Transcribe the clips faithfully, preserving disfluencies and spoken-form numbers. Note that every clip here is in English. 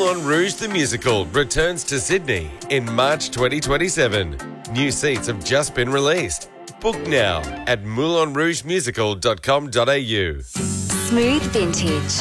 Moulin Rouge the Musical returns to Sydney in March twenty twenty-seven. New seats have just been released. Book now at moulin rouge musical dot com dot a u. Smooth Vintage.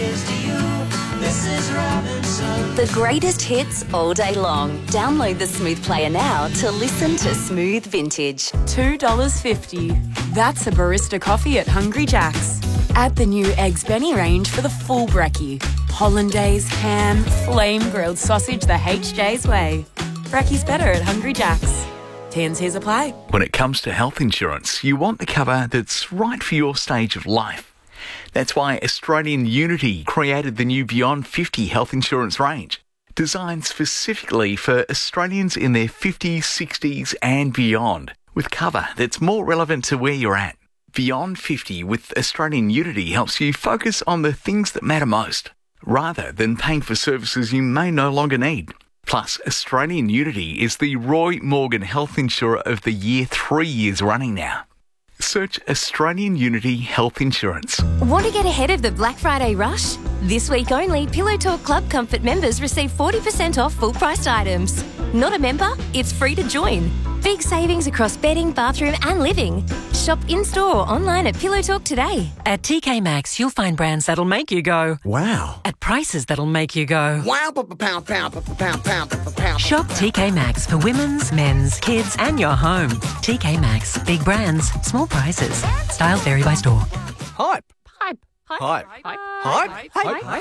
The greatest hits all day long. Download the Smooth Player now to listen to Smooth Vintage. two dollars fifty. That's a barista coffee at Hungry Jack's. Add the new Eggs Benny range for the full brekkie. Hollandaise, ham, flame grilled sausage the H J's way. Brekkie's better at Hungry Jack's. T and C's apply. When it comes to health insurance, you want the cover that's right for your stage of life. That's why Australian Unity created the new Beyond fifty health insurance range, designed specifically for Australians in their fifties, sixties and beyond, with cover that's more relevant to where you're at. Beyond fifty with Australian Unity helps you focus on the things that matter most, rather than paying for services you may no longer need. Plus, Australian Unity is the Roy Morgan Health Insurer of the Year three years running now. Search Australian Unity Health Insurance. Want to get ahead of the Black Friday rush? This week only, Pillow Talk Club Comfort members receive forty percent off full-priced items. Not a member? It's free to join. Big savings across bedding, bathroom and living. Shop in-store or online at Pillow Talk today. At T K Maxx, you'll find brands that'll make you go, wow. At prices that'll make you go, wow. Pow, pow, pow, pow, pow, pow. Shop T K Maxx for women's, men's, kids and your home. T K Maxx. Big brands, small prices. Styles vary by store. Hype. Hype. Hype. Hype. Hype.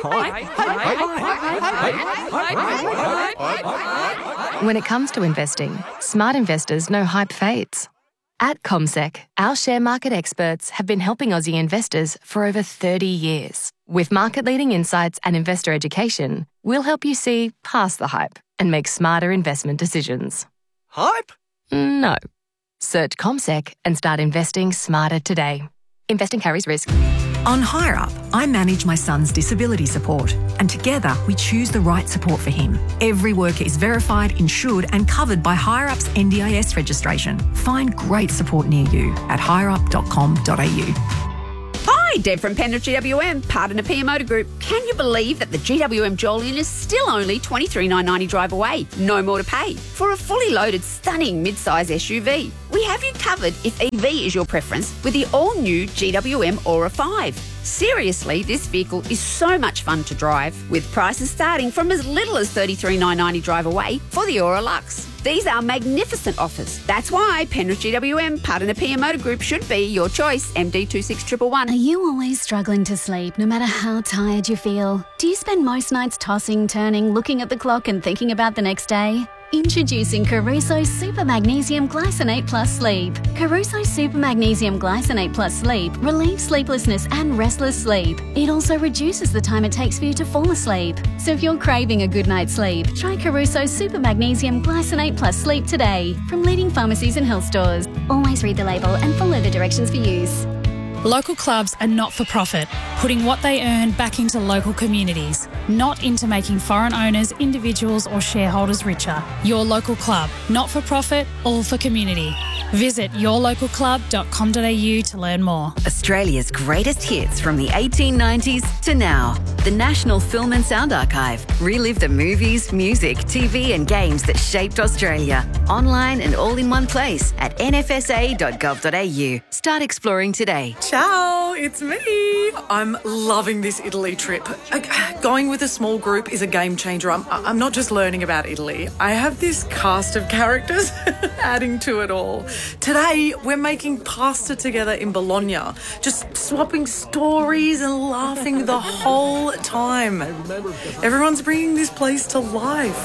Hype. When it comes to investing, smart investors know hype fades. At CommSec, our share market experts have been helping Aussie investors for over thirty years. With market-leading insights and investor education, we'll help you see past the hype and make smarter investment decisions. Hype? No. Search CommSec and start investing smarter today. Investing carries risk. On HireUp, I manage my son's disability support, and together we choose the right support for him. Every worker is verified, insured and covered by HireUp's N D I S registration. Find great support near you at hire up dot com dot a u. Hi, Deb from Penrith G W M, partner P M Motor Group. Can you believe that the G W M Jolyon is still only twenty-three thousand nine hundred ninety drive away? No more to pay for a fully loaded, stunning mid-size S U V. We have you covered if E V is your preference with the all-new G W M Aura five. Seriously, this vehicle is so much fun to drive, with prices starting from as little as thirty-three thousand nine hundred ninety drive away for the Aura Luxe. These are magnificent offers. That's why Penrith G W M, partner P M Motor Group, should be your choice. M D two six one one one. Are you always struggling to sleep, no matter how tired you feel? Do you spend most nights tossing, turning, looking at the clock and thinking about the next day? Introducing Caruso Super Magnesium Glycinate Plus Sleep. Caruso Super Magnesium Glycinate Plus Sleep relieves sleeplessness and restless sleep. It also reduces the time it takes for you to fall asleep. So if you're craving a good night's sleep, try Caruso Super Magnesium Glycinate Plus Sleep today from leading pharmacies and health stores. Always read the label and follow the directions for use. Local clubs are not-for-profit, putting what they earn back into local communities, not into making foreign owners, individuals or shareholders richer. Your local club, not-for-profit, all for community. Visit your local club dot com dot a u to learn more. Australia's greatest hits from the eighteen nineties to now. The National Film and Sound Archive. Relive the movies, music, T V and games that shaped Australia. Online and all in one place at n f s a dot gov dot a u. Start exploring today. Ciao, it's me. I'm loving this Italy trip. Going with a small group is a game changer. I'm, I'm not just learning about Italy. I have this cast of characters adding to it all. Today, we're making pasta together in Bologna, just swapping stories and laughing the whole time. Everyone's bringing this place to life.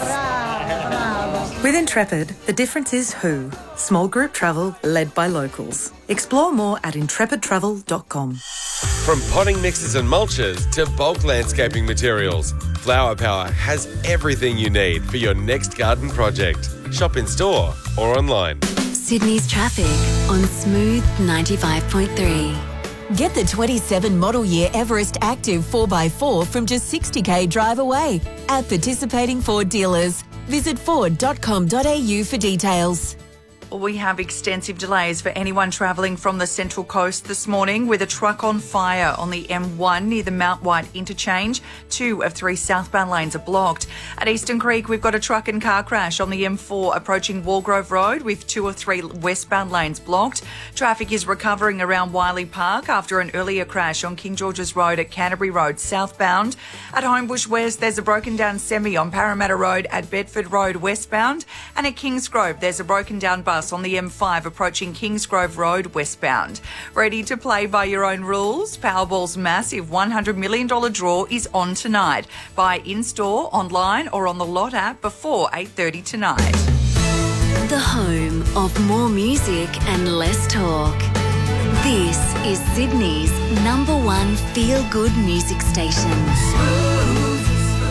With Intrepid, the difference is who. Small group travel led by locals. Explore more at intrepid travel dot com. From potting mixes and mulches to bulk landscaping materials, Flower Power has everything you need for your next garden project. Shop in store or online. Sydney's traffic on Smooth ninety-five point three. Get the twenty-seven model year Everest Active four by four from just sixty k drive away at participating Ford dealers. Visit ford dot com dot a u for details. We have extensive delays for anyone travelling from the Central Coast this morning, with a truck on fire on the M one near the Mount White interchange. Two of three southbound lanes are blocked. At Eastern Creek, we've got a truck and car crash on the M four approaching Walgrove Road, with two of three westbound lanes blocked. Traffic is recovering around Wiley Park after an earlier crash on King George's Road at Canterbury Road southbound. At Homebush West, there's a broken down semi on Parramatta Road at Bedford Road westbound. And at Kingsgrove, there's a broken down bus on the M five approaching Kingsgrove Road westbound. Ready to play by your own rules? Powerball's massive one hundred million dollars draw is on tonight. Buy in-store, online or on the Lot app before eight thirty tonight. The home of more music and less talk. This is Sydney's number one feel-good music station. Smooth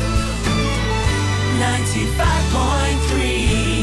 ninety-five point three.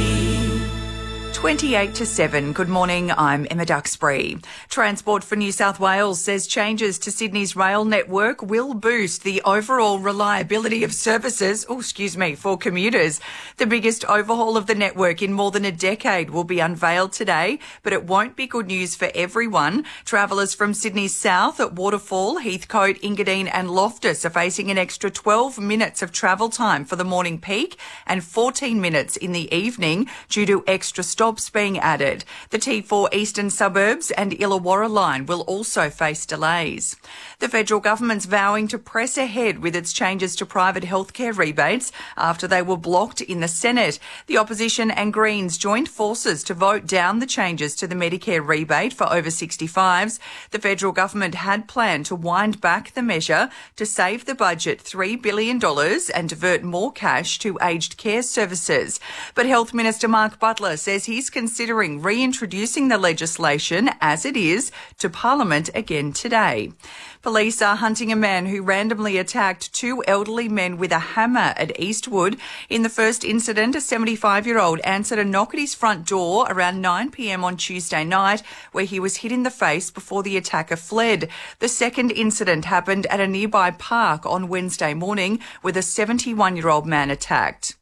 twenty-eight to seven. Good morning, I'm Emma Duxbury. Transport for New South Wales says changes to Sydney's rail network will boost the overall reliability of services, oh, excuse me, for commuters. The biggest overhaul of the network in more than a decade will be unveiled today, but it won't be good news for everyone. Travellers from Sydney's south at Waterfall, Heathcote, Engadine and Loftus are facing an extra twelve minutes of travel time for the morning peak and fourteen minutes in the evening due to extra stops being added. The T four Eastern Suburbs and Illawarra line will also face delays. The federal government's vowing to press ahead with its changes to private healthcare rebates after they were blocked in the Senate. The opposition and Greens joined forces to vote down the changes to the Medicare rebate for over sixty-fives. The federal government had planned to wind back the measure to save the budget three billion dollars and divert more cash to aged care services. But Health Minister Mark Butler says he's considering reintroducing the legislation as it is to Parliament again today. Police are hunting a man who randomly attacked two elderly men with a hammer at Eastwood. In the first incident, a seventy-five-year-old answered a knock at his front door around nine p.m. on Tuesday night, where he was hit in the face before the attacker fled. The second incident happened at a nearby park on Wednesday morning, with a seventy-one-year-old man attacked.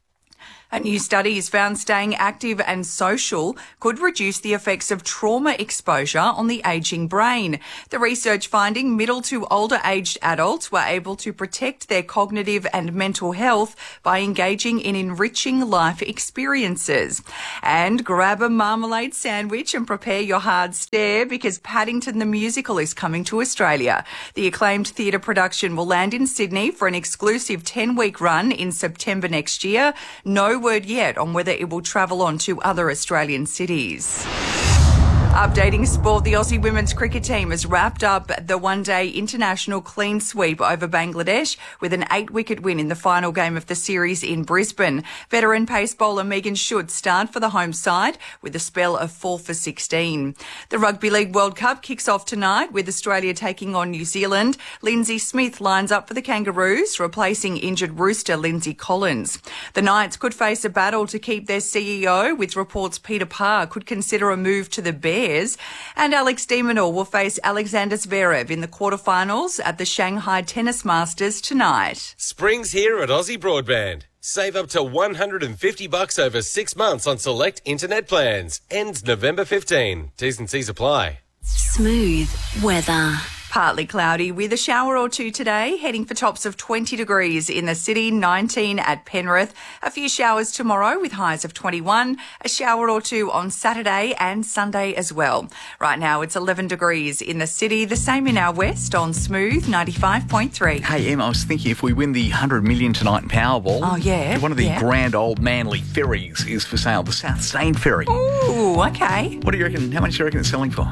A new study has found staying active and social could reduce the effects of trauma exposure on the ageing brain. The research finding middle to older aged adults were able to protect their cognitive and mental health by engaging in enriching life experiences. And grab a marmalade sandwich and prepare your hard stare, because Paddington the Musical is coming to Australia. The acclaimed theatre production will land in Sydney for an exclusive ten-week run in September next year. No word yet on whether it will travel on to other Australian cities. Updating sport, the Aussie women's cricket team has wrapped up the one-day international clean sweep over Bangladesh with an eight-wicket win in the final game of the series in Brisbane. Veteran pace bowler Megan Schutt start for the home side with a spell of four for sixteen. The Rugby League World Cup kicks off tonight with Australia taking on New Zealand. Lindsay Smith lines up for the Kangaroos, replacing injured rooster Lindsay Collins. The Knights could face a battle to keep their C E O, with reports Peter Parr could consider a move to the Bears. And Alex de Minaur will face Alexander Zverev in the quarterfinals at the Shanghai Tennis Masters tonight. Spring's here at Aussie Broadband. Save up to one hundred fifty bucks over six months on select internet plans. Ends November fifteenth. T's and C's apply. Smooth weather. Partly cloudy with a shower or two today, heading for tops of twenty degrees in the city, nineteen at Penrith. A few showers tomorrow with highs of twenty-one, a shower or two on Saturday and Sunday as well. Right now it's eleven degrees in the city, the same in our west on Smooth ninety-five point three. Hey, Em, I was thinking if we win the one hundred million tonight in Powerball, oh, yeah, one of the yeah. grand old manly ferries is for sale, the South Stain Ferry. Ooh, okay. What do you reckon? How much do you reckon it's selling for?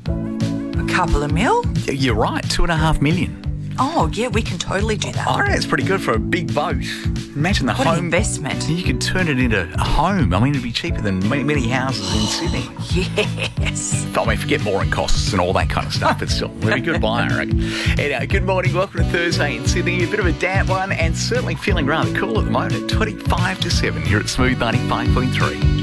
Couple of mil? You're right, two and a half million. Oh, yeah, we can totally do that. I reckon it's pretty good for a big boat. Imagine the what home an investment. You could turn it into a home. I mean, it'd be cheaper than many, many houses in Sydney. Yes. I mean, forget mooring costs and all that kind of stuff, but still, it'd be good buy, I reckon. Anyway, good morning. Welcome to Thursday in Sydney. A bit of a damp one and certainly feeling rather cool at the moment at twenty-five to seven here at Smooth ninety-five point three.